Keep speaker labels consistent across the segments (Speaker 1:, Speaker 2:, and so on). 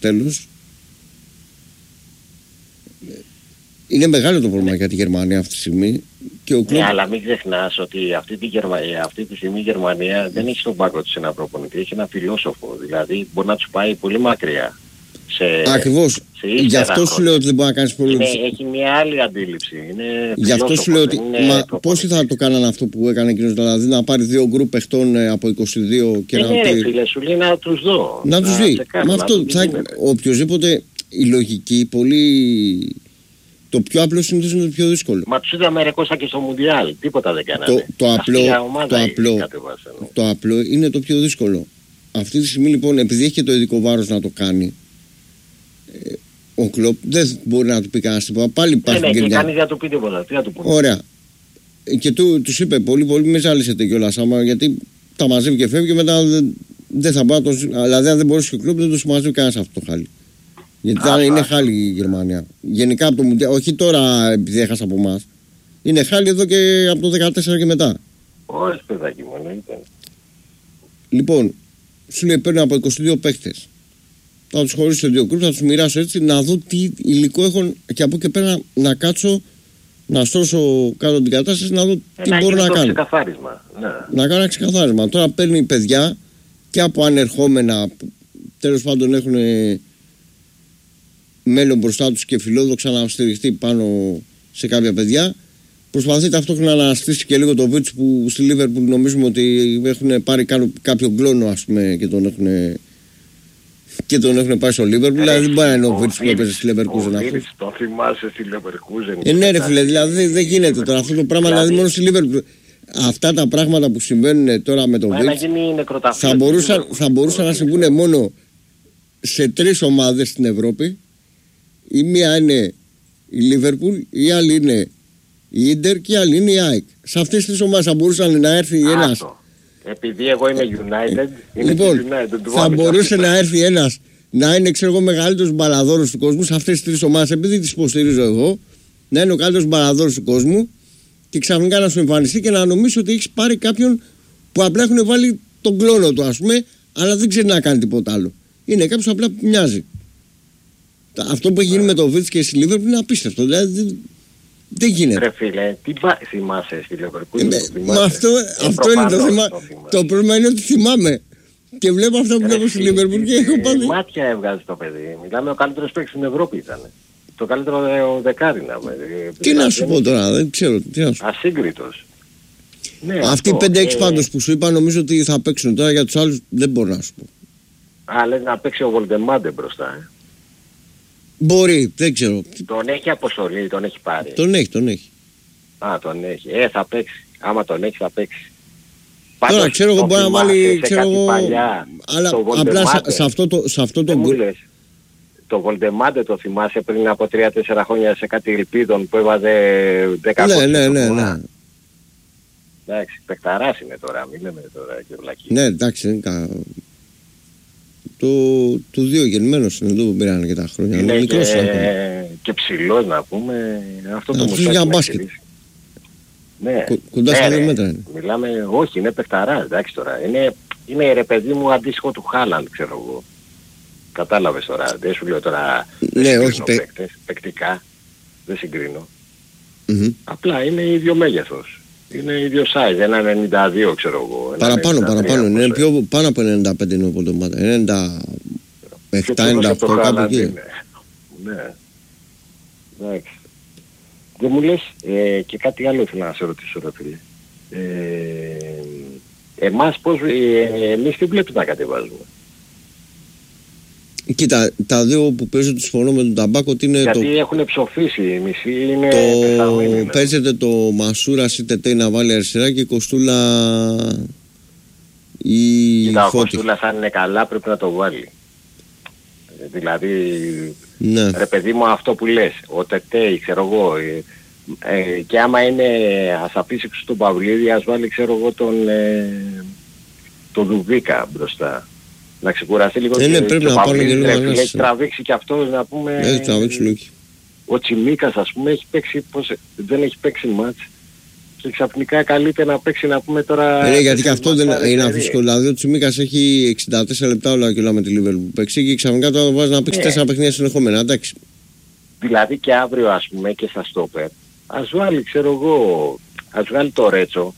Speaker 1: τέλος. Είναι μεγάλο το πρόβλημα για τη Γερμανία αυτή τη στιγμή. Και ο
Speaker 2: ναι, αλλά μην ξεχνάς ότι αυτή τη στιγμή η Γερμανία δεν έχει στον πάγκο της ένα προπονητή, έχει ένα φιλόσοφο. Δηλαδή μπορεί να τους πάει πολύ μακριά.
Speaker 1: Ακριβώς. Γι' αυτό σου λέω ότι δεν μπορεί να κάνεις πρόβλημα.
Speaker 2: Έχει μια άλλη αντίληψη.
Speaker 1: Γι' αυτό σου λέω ότι. Πόσοι θα το κάνανε αυτό που έκανε εκείνος, δηλαδή να πάρει 2 γκρουπ παιχτών από 22 και να.
Speaker 2: Ναι, φίλε, σου λέει να τους δω.
Speaker 1: Να τους δει. Με αυτό οποιοδήποτε η λογική πολύ. Το πιο απλό συνήθως είναι το πιο δύσκολο.
Speaker 2: Μα τους είδαμε ρε Κώστα και στο Μουντιάλ. Τίποτα δεν κάνανε.
Speaker 1: Το απλό είναι το πιο δύσκολο. Αυτή τη στιγμή λοιπόν, επειδή έχει και το ειδικό βάρος να το κάνει, ο Κλοπ δεν μπορεί να του πει κανένας τίποτα. Πάλι υπάρχει
Speaker 2: και κανείς δεν του πει τίποτα. Τι να του πει.
Speaker 1: Ωραία. Και τους είπε πολύ με ζάλισετε κιόλας άμα, γιατί τα μαζεύει και φεύγει και μετά δεν θα πάει. Δηλαδή αν δεν μπορούσε και ο Κλοπ δεν το συμμαζεύει κανένας αυτό το χάλι. Γιατί είναι χάλι η Γερμανία. Γενικά από το Μουντιάλ, όχι τώρα επειδή έχασα από εμάς. Είναι χάλι εδώ και από το 2014 και μετά.
Speaker 2: Όχι παιδάκι μόνο ήταν.
Speaker 1: Λοιπόν, σου λέει παίρνω από 22 παίχτες. Θα τους χωρίσω σε 2 γκρουπ, θα τους μοιράσω έτσι να δω τι υλικό έχουν και από εκεί πέρα να κάτσω να στρώσω κάτω την κατάσταση να δω τι μπορώ να κάνω. Να κάνω ένα ξεκαθάρισμα. Τώρα παίρνει παιδιά και από ανερχόμενα που τέλος πάντων έχουν μέλλον μπροστά τους και φιλόδοξα να στηριχτεί πάνω σε κάποια παιδιά. Προσπαθεί ταυτόχρονα να αναστήσει και λίγο το Βίρτς που στη Λίβερπουλ νομίζουμε ότι έχουν πάρει κάποιο γκλόνο ας πούμε και τον έχουν πάει στο Λίβερπουλ. Δηλαδή δεν μπορεί να είναι ο Βίρτς που έπαιζε στη Λίβερπουλ.
Speaker 2: Ο Βίρτς το θυμάσαι στη Λίβερπουλ.
Speaker 1: Ναι ρε φίλε, δηλαδή δεν γίνεται τώρα αυτό το πράγμα, δηλαδή μόνο στη Λίβερπουλ. Αυτά τα πράγματα που συμβαίνουν τώρα με τον Βίρτς θα μπορούσαν να συμβούν μόνο σε 3 ομάδες στην Ευρώπη. Η μία είναι η Λίβερπουλ, η άλλη είναι η Ίντερ και η άλλη είναι η ΑΕΚ. Σε αυτές τις ομάδες θα μπορούσαν να έρθει ένας.
Speaker 2: Επειδή εγώ είμαι United,
Speaker 1: λοιπόν, θα μπορούσε να έρθει ένας να είναι ξέρω εγώ μεγαλύτερος μπαλαδόρος του κόσμου σε αυτές τις 3 ομάδες, επειδή τις υποστηρίζω εγώ, να είναι ο καλύτερος μπαλαδόρος του κόσμου και ξαφνικά να σου εμφανιστεί και να νομίσει ότι έχεις πάρει κάποιον που απλά έχουν βάλει τον κλόνο του ας πούμε, αλλά δεν ξέρει να κάνει τίποτα άλλο. Είναι κάποιος απλά που μοιάζει. Αυτό που έχει γίνει με το Βίρτς και στη Λίβερπουλ είναι απίστευτο. Δηλαδή δεν γίνεται.
Speaker 2: Ρε φίλε, τι θυμάσαι στη Λίβερπουλ.
Speaker 1: Αυτό είναι το θέμα. Το πρόβλημα είναι ότι θυμάμαι. Και βλέπω αυτά που βλέπω στη Λίβερπουλ και έχω πάθει.
Speaker 2: Μάτια έβγαζε το παιδί. Μιλάμε ο καλύτερος παίκτης στην Ευρώπη ήταν. Το καλύτερο δεκάρι να με.
Speaker 1: Τι να σου πω τώρα, δεν ξέρω.
Speaker 2: Ασύγκριτος.
Speaker 1: Αυτοί οι 5-6 πάντως που σου είπα νομίζω ότι θα παίξουν τώρα, για τους άλλους δεν μπορώ να σου πω.
Speaker 2: Λες να παίξει ο Βολτεμάντε μπροστά.
Speaker 1: Μπορεί, δεν ξέρω.
Speaker 2: Τον έχει αποστολή, τον έχει πάρει.
Speaker 1: Τον έχει.
Speaker 2: Τον έχει. Θα παίξει. Άμα τον έχει θα παίξει.
Speaker 1: Τώρα ξέρω εγώ μπορεί να βάλει, ξέρω εγώ, αλλά απλά σε αυτό το γκρουπ.
Speaker 2: Το Βολτεμάντε το θυμάσαι πριν από 3-4 χρόνια σε κάτι ελπίδων που έβαζε 10 πόντους.
Speaker 1: Ναι.
Speaker 2: Εντάξει, παιχταράς είναι τώρα, μην λέμε τώρα και βλακή.
Speaker 1: Ναι, εντάξει, είναι του 2 γεννημένος είναι εδώ που πήραν και τα χρόνια.
Speaker 2: Είναι και ψηλός να πούμε. Αυτό που μου
Speaker 1: για μπάσκετ.
Speaker 2: Ναι.
Speaker 1: Κοντά στα 2 μέτρα είναι.
Speaker 2: Μιλάμε, όχι, είναι παιχταράς, εντάξει τώρα. Είναι ρε παιδί μου αντίστοιχο του Χάλαντ, ξέρω εγώ. Κατάλαβες τώρα, δεν σου λέω τώρα.
Speaker 1: Ναι, όχι
Speaker 2: παικτικά, δεν συγκρίνω. Απλά είναι ίδιο μέγεθος. Είναι ίδιο size, ένα 92 ξέρω εγώ.
Speaker 1: Παραπάνω, είναι πιο πάνω από 95 είναι ο Βολτεμάντε. 97-98 κάπου εκεί.
Speaker 2: Ναι. Εντάξει. Δεν μου λες και κάτι άλλο ήθελα να σε ρωτήσω ρε φίλε. Εμάς πώς, εμείς τι βλέπεις να κατεβάζουμε.
Speaker 1: Κοίτα, τα 2 που παίζουν συμφωνώ με τον Ταμπάκο ότι είναι.
Speaker 2: Γιατί έχουν ψοφήσει, οι μισοί είναι.
Speaker 1: Παίζεται το Μασούρα ή Τετέι να βάλει αριστερά και η Κοστούλα ή
Speaker 2: Κοίτα, ο Κοστούλας αν είναι καλά πρέπει να το βάλει. Δηλαδή, ναι. Ρε παιδί μου αυτό που λες, ο Τετέι ξέρω εγώ, και άμα είναι ας αφήσει τον Παυλίδη ας βάλει ξέρω εγώ τον Δουβίκα μπροστά. Να ξεκουραστεί λίγο
Speaker 1: και πρέπει να πάρει και λίγο αγάπη.
Speaker 2: Έχει τραβήξει και αυτό να πούμε.
Speaker 1: Έχει τραβήξει λίγο.
Speaker 2: Ο Τσιμίκας ας πούμε έχει παίξει, δεν έχει παίξει μάτς και ξαφνικά καλείται να παίξει, να πούμε τώρα...
Speaker 1: γιατί και αυτό δεν είναι αφύσικο. Δηλαδή ο Τσιμίκας έχει 64 λεπτά όλα και όλα με τη Λίβερπουλ που παίξει και ξαφνικά τώρα βάζει να παίξει 4 παιχνίδια συνεχόμενα. Εντάξει.
Speaker 2: Δηλαδή και αύριο ας πούμε και στα στόπερ, ας βάλει, ξέρω εγώ, ας βγάλει το Ρέτσο,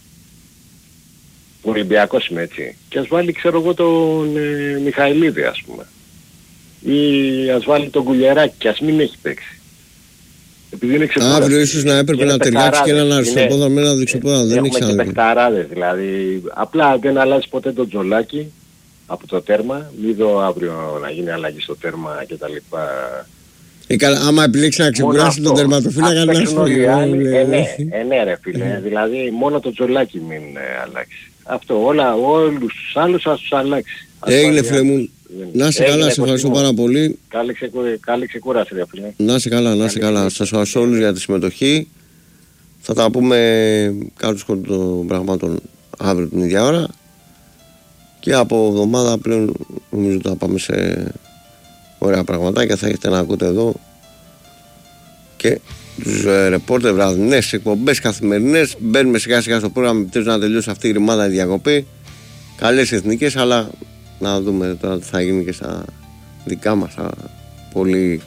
Speaker 2: ο Ολυμπιακός είμαι έτσι, και ας βάλει, ξέρω εγώ, τον Μιχαηλίδη ας πούμε, ή ας βάλει τον Κουλιεράκη και ας μην έχει παίξει. Επειδή είναι ξεκούραστο.
Speaker 1: Αύριο ίσως να έπρεπε να ταιριάξει και έναν αριστεροπόδα με έναν δεξιοπόδα. Δεν έχει
Speaker 2: και παιχταράδες, δηλαδή απλά δεν αλλάζει ποτέ το τζολάκι από το τέρμα, μην δω αύριο να γίνει αλλαγή στο τέρμα και τα λοιπά.
Speaker 1: Άμα επιλέξει να ξεκουράσει τον τερματοφύλακα, να σου πει.
Speaker 2: Ναι ρε φίλε, δηλαδή μόνο το τζολάκι μην αλλάξει. Αυτό, όλους τους άλλους ας τους αλλάξει.
Speaker 1: Έγινε φίλε μου. Να είσαι καλά, σε ευχαριστώ πάρα πολύ.
Speaker 2: Καλή ξεκούραση ρε φίλε.
Speaker 1: Να είσαι καλά, να είσαι καλά. Σας ευχαριστώ όλους για τη συμμετοχή. Θα τα πούμε κάτω των πραγμάτων αύριο την ίδια ώρα. Και από εβδομάδα πλέον νομίζω ότι θα πάμε σε ωραία πραγματάκια. Θα έχετε να ακούτε εδώ και τους ρεπόρτερ βραδινές εκπομπές καθημερινές. Μπαίνουμε σιγά σιγά στο πρόγραμμα, επιτέλους να τελειώσει αυτή η ρημάδα η διακοπή. Καλές εθνικές, αλλά να δούμε τώρα τι θα γίνει και στα δικά μας, πολύ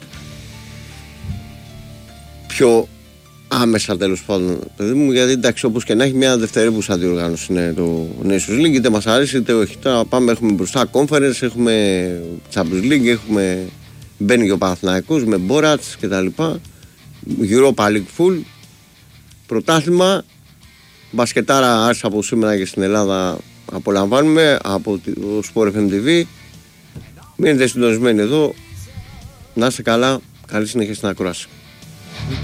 Speaker 1: πιο άμεσα τέλος πάντων, παιδί μου, γιατί εντάξει, όπως και να έχει, μια δευτερεύουσα διοργάνωση είναι το Nations League, είτε μας αρέσει είτε όχι. Τώρα πάμε, έχουμε μπροστά Conference, έχουμε Champions League, έχουμε, μπαίνει και ο Παναθηναϊκός με Μπόρατς και τα λοιπά, Europa League full, πρωτάθλημα, μπασκετάρα άρχισε από σήμερα και στην Ελλάδα, απολαμβάνουμε από το Sport FM TV. Μείνετε συντονισμένοι εδώ, να είστε καλά, καλή συνέχεια στην ακρόαση.